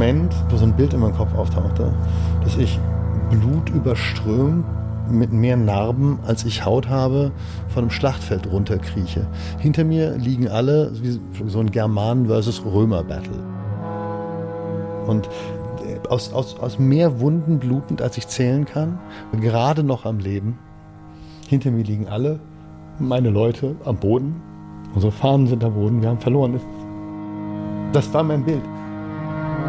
Moment, wo so ein Bild in meinem Kopf auftauchte, dass ich blutüberströmt mit mehr Narben, als ich Haut habe, von einem Schlachtfeld runterkrieche. Hinter mir liegen alle wie so ein Germanen versus Römer Battle. Und aus mehr Wunden blutend, als ich zählen kann, gerade noch am Leben. Hinter mir liegen alle meine Leute am Boden. Unsere Fahnen sind am Boden, wir haben verloren. Das war mein Bild.